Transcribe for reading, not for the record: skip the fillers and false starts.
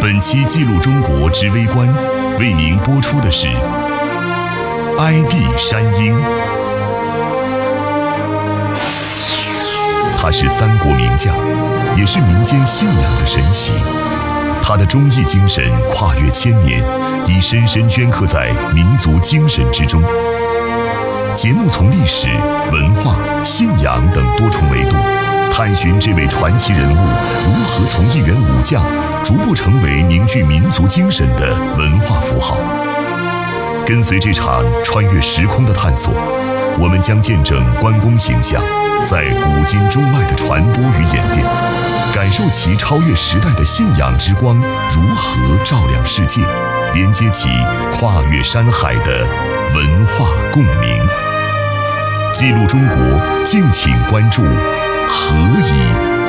本期记录中国之微观为您播出的是哀帝山鹰。他是三国名将，也是民间信仰的神奇。他的忠义精神跨越千年，已深深镌刻在民族精神之中。节目从历史、文化、信仰等多重维度，探寻这位传奇人物如何从一员武将逐步成为凝聚民族精神的文化符号。跟随这场穿越时空的探索，我们将见证关公形象在古今中外的传播与演变，感受其超越时代的信仰之光如何照亮世界，连接起跨越山海的文化共鸣。记录中国，敬请关注何以